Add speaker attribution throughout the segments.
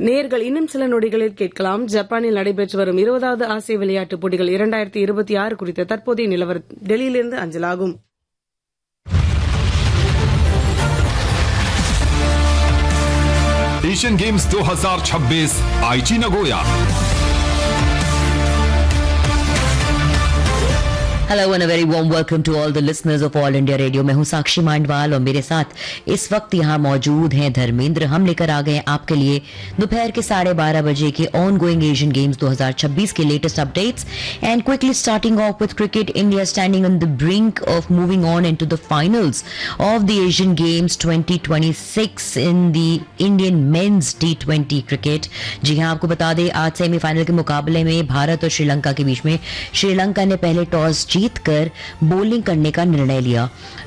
Speaker 1: நேர்கள் இன்னும் சில நொடிகளில் கேட்கலாம். ஜப்பானில் நடைபெற்று வரும் 20வது ஆசிய விளையாட்டுப் போட்டிகள் 2026 குறித்த தற்போதைய நிலவரம் டெல்லியிலிருந்து அஞ்சலாகும்.
Speaker 2: एशियन गेम्स 2026 आईची Nagoya.
Speaker 3: Hello and very warm welcome to all the listeners of all India radio. मैं हूं साक्षी मांडवाल और मेरे साथ इस वक्त यहां मौजूद हैं धर्मेंद्र. हम लेकर आ गए आपके लिए दोपहर के 12:30 बजे के ऑन गोइंग एशियन गेम्स 2026 के latest updates. And quickly starting of with cricket, India standing on the brink of moving on into the finals of the Asian games 2026 in the Indian mains T20 cricket. जी हां, आपको बता दें आज semifinal के मुकाबले में भारत और श्रीलंका के बीच में श्रीलंका ने पहले टॉस जीतकर बॉलिंग करने का निर्णय लिया.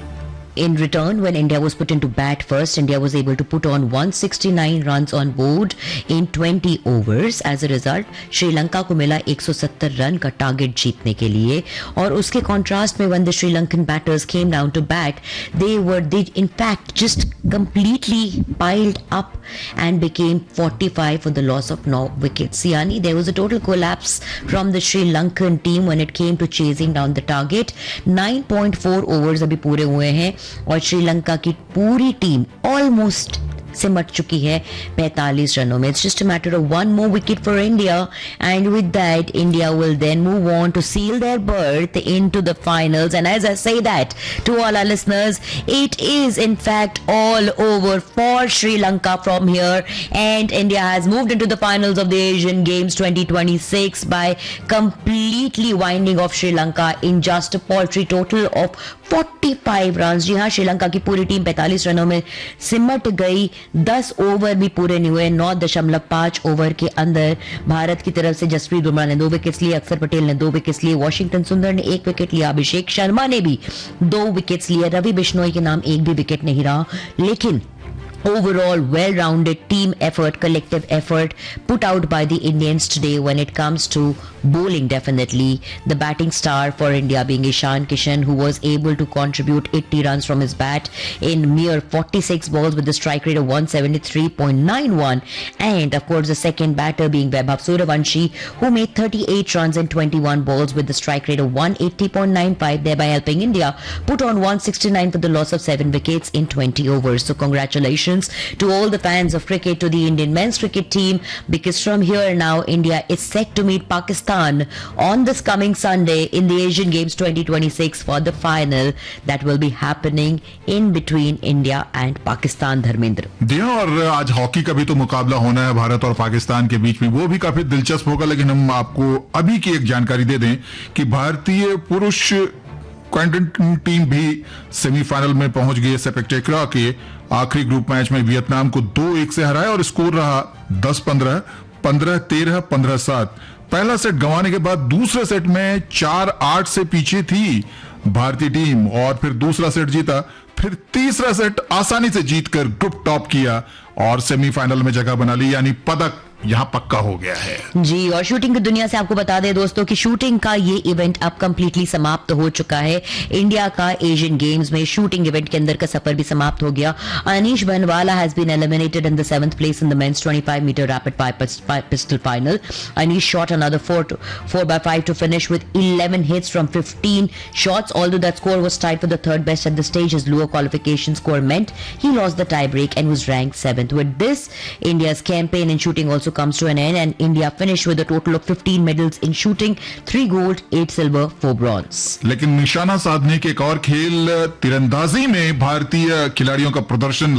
Speaker 3: In return, when India was put into bat first, India was able to put on 169 runs on board in 20 overs. As a result, Sri Lanka को मिला 170 रन का टारगेट जीतने के लिए. और उसके कॉन्ट्रास्ट में when the Sri Lankan batters came down to bat, they in fact just completely piled up and became 45 for the loss of 9 wickets. Yani, there was a total collapse from the Sri Lankan team when it came to chasing down the target. 9.4 overs अभी पूरे हुए हैं और श्रीलंका की पूरी team almost सिमट चुकी है 45 रनों में. It's just a matter of one more wicket for India, and with that India will then move on to seal their berth into the finals. And as I say that to all our listeners, it is in fact all over for Sri Lanka from here, and India has moved into the finals of the Asian Games 2026 by completely winding off Sri Lanka in just a paltry total of 45 runs. जी हाँ, श्रीलंका की पूरी team 45 रनों में सिमट गई. 10 over भी पूरे नहीं हुए. 9.5 ओवर के अंदर भारत की तरफ से जसप्रीत बुमराह ने 2 विकेट्स लिए, अक्षर पटेल ने 2 विकेट्स लिए, वॉशिंगटन सुंदर ने 1 विकेट लिया, अभिषेक शर्मा ने भी 2 विकेट्स लिए, रवि बिश्नोई के नाम एक भी विकेट नहीं रहा. लेकिन overall well-rounded team effort, collective effort put out by the Indians today when it comes to bowling. Definitely the batting star for India being Ishan Kishan, who was able to contribute 80 runs from his bat in mere 46 balls with the strike rate of 173.91, and of course the second batter being Vaibhav Sooryavanshi, who made 38 runs in 21 balls with the strike rate of 180.95, thereby helping India put on 169 for the loss of 7 wickets in 20 overs. So congratulations to all the fans of cricket, to the Indian men's cricket team, because from here now India is set to meet Pakistan on this coming Sunday in the Asian Games 2026 for the final that will be happening in between India and Pakistan. Dharmendra
Speaker 4: दिया, और आज hockey का भी तो मुकाबला होना है भारत और पाकिस्तान के बीच में, वो भी काफी दिलचस्प होगा. लेकिन हम आपको अभी की एक जानकारी दे दें कि भारतीय पुरुष क्वाड्रंट टीम भी सेमीफाइनल में पहुंच गई. स्पेक्टेकुलर के आखिरी ग्रुप मैच में वियतनाम को 2-1 से हराया और स्कोर रहा 10-15, 15-13, 15-7. पहला सेट गंवाने के बाद दूसरे सेट में 4-8 से पीछे थी भारतीय टीम और फिर दूसरा सेट जीता. फिर तीसरा सेट आसानी से जीतकर ग्रुप टॉप किया और सेमीफाइनल में जगह बना ली. यानी पदक यहां पक्का हो गया है
Speaker 3: जी. और शूटिंग की दुनिया से आपको बता दें दोस्तों कि शूटिंग का ये इवेंट अब कंप्लीटली समाप्त हो चुका है. इंडिया का एशियन गेम्स में शूटिंग इवेंट के अंदर का सफर भी समाप्त हो गया. अनीश बनवाला has been eliminated in the 7th place in the mains 25 metre rapid pistol final. Anish shot another 4x5 to finish with 11 hits from 15 shots. Although that score was tied for the third best at the stage, his lower qualification score meant he lost the tie break and was ranked 7th. With this, India's campaign in shooting also comes to an end, and India finished with a total of 15 medals in shooting, 3 gold, 8 silver, 4 bronze.
Speaker 4: लेकिन निशाना साधने के एक और खेल तीरंदाजी में भारतीय खिलाड़ियों का प्रदर्शन